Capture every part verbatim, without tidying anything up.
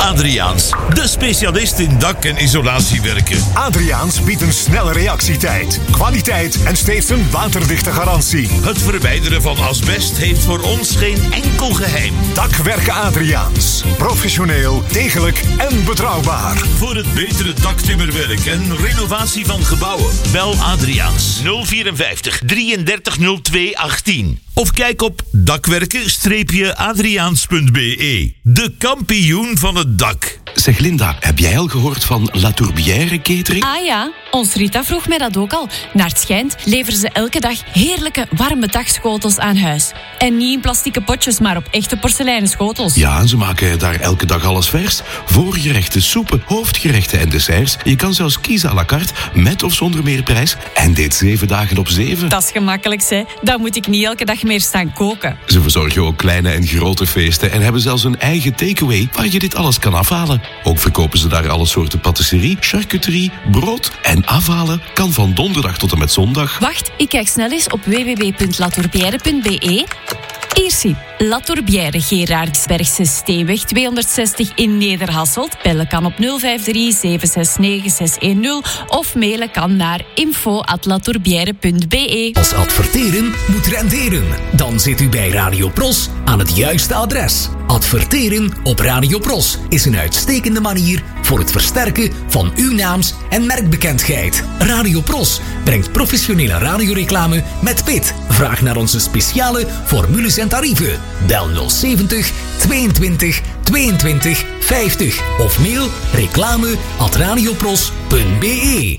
Adriaans, de specialist in dak- en isolatiewerken. Adriaans biedt een snelle reactietijd, kwaliteit en steeds een waterdichte garantie. Het verwijderen van asbest heeft voor ons geen enkel geheim. Dakwerken Adriaans. Professioneel, degelijk en betrouwbaar. Voor het betere daktimmerwerk en renovatie van gebouwen. Bel Adriaans nul vierenvijftig drieëndertig nul twee achttien. Of kijk op dakwerken adriaans punt b e. De kampioen van het dak. Zeg Linda, heb jij al gehoord van La Tourbière Catering? Ah ja, ons Rita vroeg mij dat ook al. Naar het schijnt leveren ze elke dag heerlijke warme dagschotels aan huis. En niet in plastieke potjes, maar op echte porseleinen schotels. Ja, en ze maken daar elke dag alles vers. Voorgerechten, soepen, hoofdgerechten en desserts. Je kan zelfs kiezen à la carte, met of zonder meerprijs. En dit zeven dagen op zeven. Dat is gemakkelijk, hè. Dan moet ik niet elke dag meer staan koken. Ze verzorgen ook kleine en grote feesten en hebben zelfs een eigen takeaway waar je dit alles kan afhalen. Ook verkopen ze daar alle soorten patisserie, charcuterie, brood en afhalen kan van donderdag tot en met zondag. Wacht, ik kijk snel eens op w w w punt la tourbière punt b e. Hier zie, La Tourbière, Gerardsbergse Steenweg tweehonderdzestig in Nederhasselt. Bellen kan op nul vijf drie zeven zes negen zes een nul of mailen kan naar info at la tourbière punt b e. Als adverteren moet renderen. Dan zit u bij Radio Pros aan het juiste adres. Adverteren op Radio Pros is een uitstekende manier voor het versterken van uw naams- en merkbekendheid. Radio Pros brengt professionele radioreclame met pit. Vraag naar onze speciale formules en tarieven. Bel nul zeventig tweeëntwintig tweeëntwintig vijftig of mail reclame at radiopros punt b e.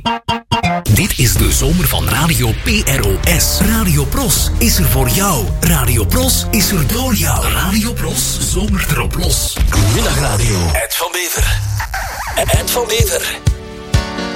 Dit is de zomer van Radio P R O S. Radio Pros is er voor jou. Radio Pros is er door jou. Radio Pros zomert erop los. Middagradio. Ed van Bever. Ed van Bever.